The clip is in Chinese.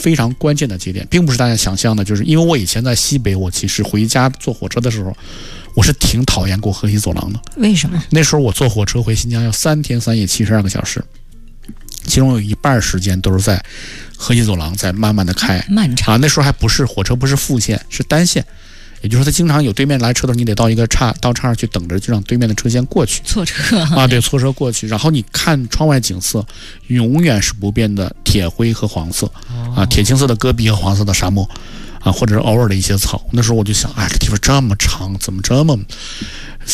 非常关键的节点，并不是大家想象的，就是因为我以前在西北，我其实回家坐火车的时候，我是挺讨厌过河西走廊的。 为什么？ 那时候我坐火车回新疆要3天3夜72个小时，其中有一半时间都是在河西走廊在慢慢的开， 漫长啊。那时候还不是火车，不是副线，是单线。也就是说，它经常有对面来车的时候，你得到一个道岔去等着，就让对面的车先过去。 错车啊，对，错车过去。然后你看窗外景色，永远是不变的铁灰和黄色，啊，铁青色的戈壁和黄色的沙漠，啊，或者是偶尔的一些草。那时候我就想，哎，这地方这么长，怎么这么